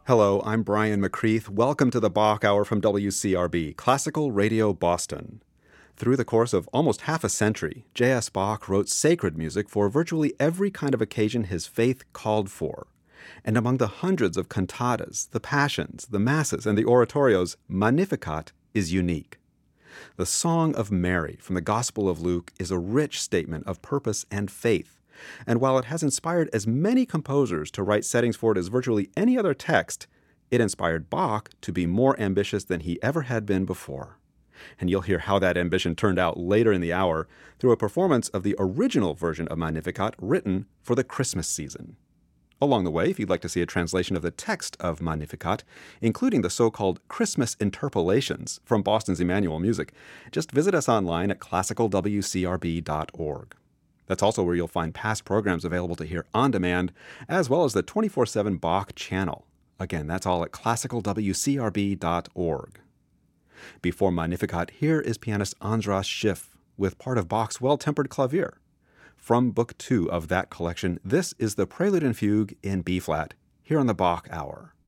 Hello, I'm Brian McCreath. Welcome to the Bach Hour from WCRB, Classical Radio Boston. Through the course of almost half a century, J.S. Bach wrote sacred music for virtually every kind of occasion his faith called for. And among the hundreds of cantatas, the passions, the masses, and the oratorios, Magnificat is unique. The Song of Mary from the Gospel of Luke is a rich statement of purpose and faith. And while it has inspired as many composers to write settings for it as virtually any other text, it inspired Bach to be more ambitious than he ever had been before. And you'll hear how that ambition turned out later in the hour through a performance of the original version of Magnificat written for the Christmas season. Along the way, if you'd like to see a translation of the text of Magnificat, including the so-called Christmas interpolations from Boston's Emmanuel Music, just visit us online at classicalwcrb.org. That's also where you'll find past programs available to hear on demand, as well as the 24/7 Bach channel. Again, that's all at classicalwcrb.org. Before Magnificat, here is pianist Andras Schiff with part of Bach's Well-Tempered Clavier. From Book 2 of that collection, this is the Prelude and Fugue in B-flat, here on the Bach Hour.